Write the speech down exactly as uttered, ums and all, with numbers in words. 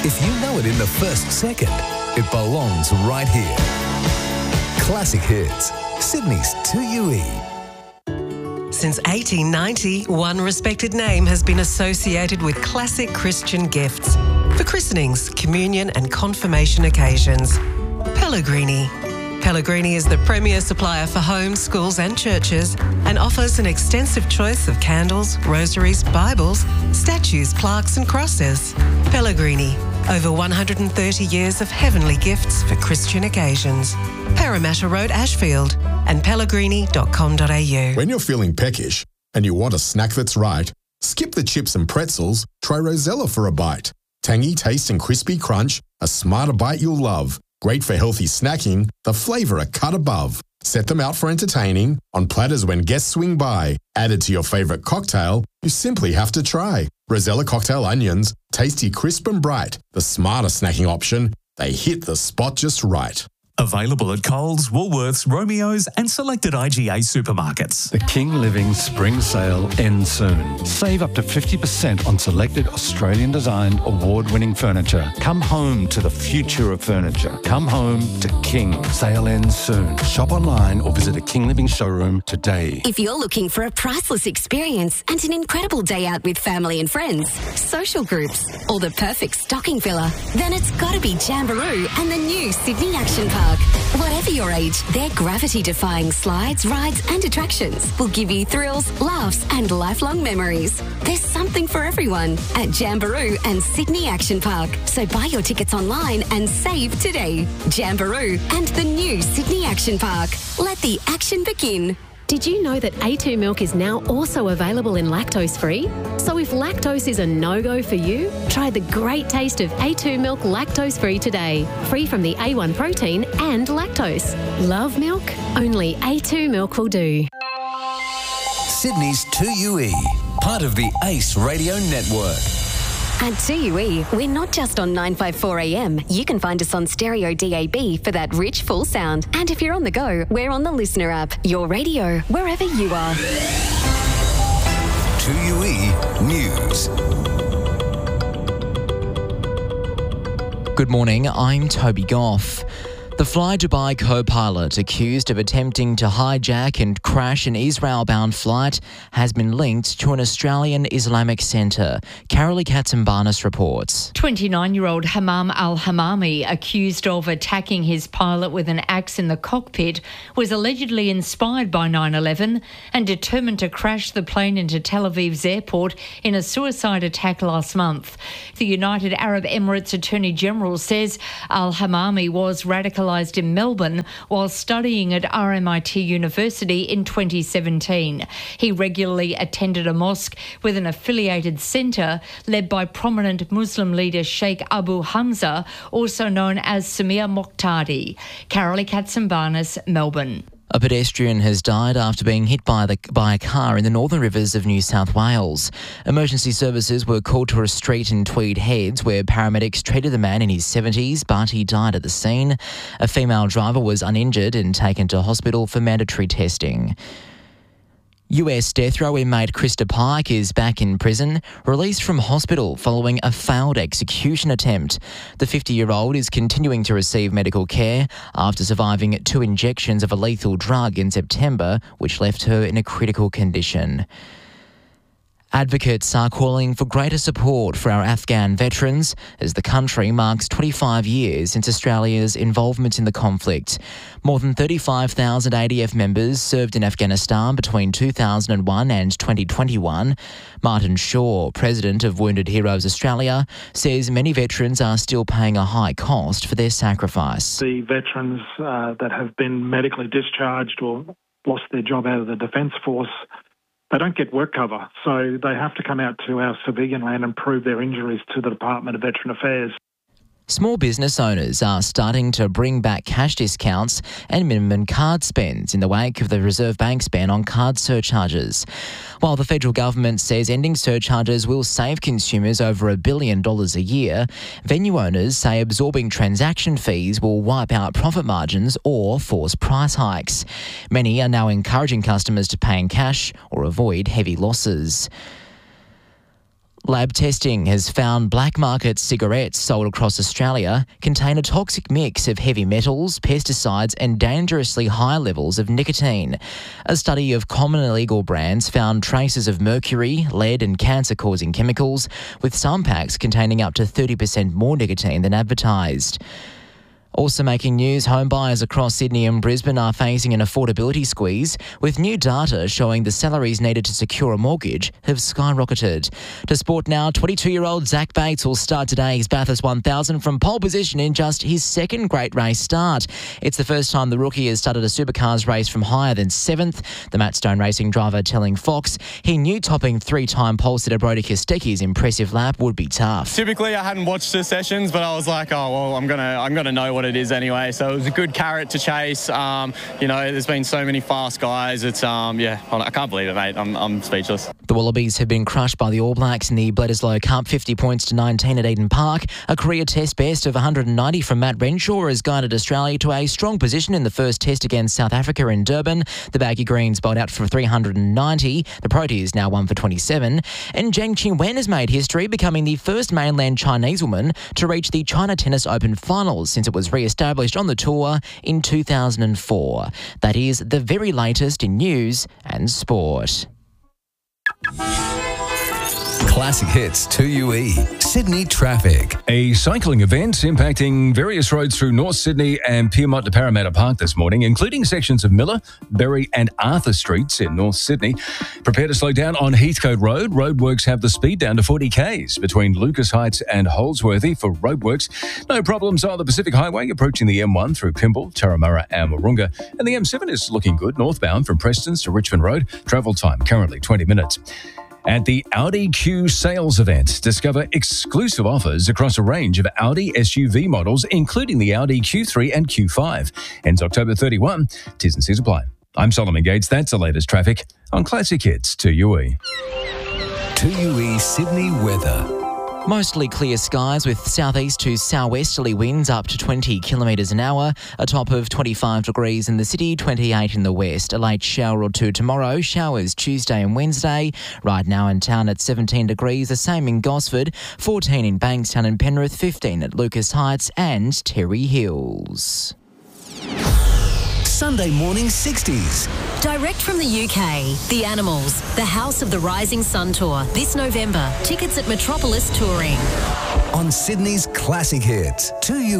If you know it in the first second, it belongs right here. Classic Hits, Sydney's two U E. Since eighteen ninety, one respected name has been associated with classic Christian gifts for christenings, communion and confirmation occasions. Pellegrini. Pellegrini is the premier supplier for homes, schools and churches and offers an extensive choice of candles, rosaries, Bibles, statues, plaques and crosses. Pellegrini. Over one hundred thirty years of heavenly gifts for Christian occasions. Parramatta Road, Ashfield and pellegrini dot com dot a u. When you're feeling peckish and you want a snack that's right, skip the chips and pretzels, try Rosella for a bite. Tangy taste and crispy crunch, a smarter bite you'll love. Great for healthy snacking, the flavour a cut above. Set them out for entertaining, on platters when guests swing by. Added to your favourite cocktail, you simply have to try. Rosella Cocktail Onions, tasty, crisp and bright. The smarter snacking option, they hit the spot just right. Available at Coles, Woolworths, Romeo's and selected I G A supermarkets. The King Living Spring Sale ends soon. Save up to fifty percent on selected Australian-designed, award-winning furniture. Come home to the future of furniture. Come home to King. Sale ends soon. Shop online or visit a King Living showroom today. If you're looking for a priceless experience and an incredible day out with family and friends, social groups, or the perfect stocking filler, then it's got to be Jamboree and the new Sydney Action Park. Whatever your age, their gravity-defying slides, rides and attractions will give you thrills, laughs and lifelong memories. There's something for everyone at Jamboree and Sydney Action Park. So buy your tickets online and save today. Jamboree and the new Sydney Action Park. Let the action begin. Did you know that A two milk is now also available in lactose-free? So if lactose is a no-go for you, try the great taste of A two milk lactose-free today. Free from the A one protein and lactose. Love milk? Only A two milk will do. Sydney's two U E, part of the Ace Radio Network. At two U E, we're not just on nine fifty-four A M. You can find us on stereo D A B for that rich, full sound. And if you're on the go, we're on the Listener app. Your radio, wherever you are. two U E News. Good morning, I'm Toby Goff. The Fly Dubai co-pilot accused of attempting to hijack and crash an Israel-bound flight has been linked to an Australian Islamic centre. Carolee Katsimbarnis reports. twenty-nine-year-old Hammam al-Hammami, accused of attacking his pilot with an axe in the cockpit, was allegedly inspired by nine eleven and determined to crash the plane into Tel Aviv's airport in a suicide attack last month. The United Arab Emirates Attorney General says al-Hammami was radicalised in Melbourne while studying at R M I T University in twenty seventeen. He regularly attended a mosque with an affiliated centre led by prominent Muslim leader Sheikh Abu Hamza, also known as Samir Moqtadi. Carolee Katsimbarnis, Melbourne. A pedestrian has died after being hit by, the, by a car in the Northern Rivers of New South Wales. Emergency services were called to a street in Tweed Heads where paramedics treated the man in his seventies, but he died at the scene. A female driver was uninjured and taken to hospital for mandatory testing. U S death row inmate Krista Pike is back in prison, released from hospital following a failed execution attempt. The fifty-year-old is continuing to receive medical care after surviving two injections of a lethal drug in September, which left her in a critical condition. Advocates are calling for greater support for our Afghan veterans as the country marks twenty-five years since Australia's involvement in the conflict. More than thirty-five thousand A D F members served in Afghanistan between two thousand one and twenty twenty-one. Martin Shaw, president of Wounded Heroes Australia, says many veterans are still paying a high cost for their sacrifice. The veterans uh, that have been medically discharged or lost their job out of the Defence Force, they don't get work cover, so they have to come out to our civilian land and prove their injuries to the Department of Veteran Affairs. Small business owners are starting to bring back cash discounts and minimum card spends in the wake of the Reserve Bank's ban on card surcharges. While the federal government says ending surcharges will save consumers over a billion dollars a year, venue owners say absorbing transaction fees will wipe out profit margins or force price hikes. Many are now encouraging customers to pay in cash or avoid heavy losses. Lab testing has found black market cigarettes sold across Australia contain a toxic mix of heavy metals, pesticides and dangerously high levels of nicotine. A study of common illegal brands found traces of mercury, lead and cancer-causing chemicals, with some packs containing up to thirty percent more nicotine than advertised. Also making news, home buyers across Sydney and Brisbane are facing an affordability squeeze, with new data showing the salaries needed to secure a mortgage have skyrocketed. To sport now, twenty-two-year-old Zach Bates will start today's Bathurst one thousand from pole position in just his second great race start. It's the first time the rookie has started a supercars race from higher than seventh. The Matt Stone Racing driver telling Fox he knew topping three-time pole sitter Brodie Kostecki's impressive lap would be tough. Typically, I hadn't watched the sessions, but I was like, oh, well, I'm going to I'm gonna know what it is anyway, so it was a good carrot to chase. Um, you know, there's been so many fast guys. It's um, yeah, I can't believe it, mate. I'm, I'm speechless. The Wallabies have been crushed by the All Blacks in the Bledisloe Cup, fifty points to nineteen at Eden Park. A career test best of one hundred ninety from Matt Renshaw has guided Australia to a strong position in the first test against South Africa in Durban. The Baggy Greens bowled out for three hundred ninety. The Proteas now one for twenty-seven. And Zheng Qinwen has made history, becoming the first mainland Chinese woman to reach the China Tennis Open finals since it was re-established on the tour in two thousand four. That is the very latest in news and sport. Classic Hits two U E. Sydney traffic. A cycling event impacting various roads through North Sydney and Pyrmont to Parramatta Park this morning, including sections of Miller, Berry and Arthur Streets in North Sydney. Prepare to slow down on Heathcote Road. Roadworks have the speed down to forty kays between Lucas Heights and Holsworthy for roadworks. No problems on the Pacific Highway approaching the M one through Pymble, Turramurra and Wahroonga. And the M seven is looking good northbound from Prestons to Richmond Road. Travel time currently twenty minutes. At the Audi Q sales event, discover exclusive offers across a range of Audi S U V models, including the Audi Q three and Q five. Ends October thirty-first. T's and C's apply. I'm Solomon Gates. That's the latest traffic on Classic Hits two U E. two U E Sydney weather. Mostly clear skies with southeast to southwesterly winds up to twenty kilometres an hour, a top of twenty-five degrees in the city, twenty-eight in the west. A late shower or two tomorrow, showers Tuesday and Wednesday. Right now in town at seventeen degrees, the same in Gosford, fourteen in Bankstown and Penrith, fifteen at Lucas Heights and Terry Hills. Sunday morning sixties. Direct from the U K, The Animals, the House of the Rising Sun Tour, this November. Tickets at Metropolis Touring. On Sydney's Classic Hits two U E.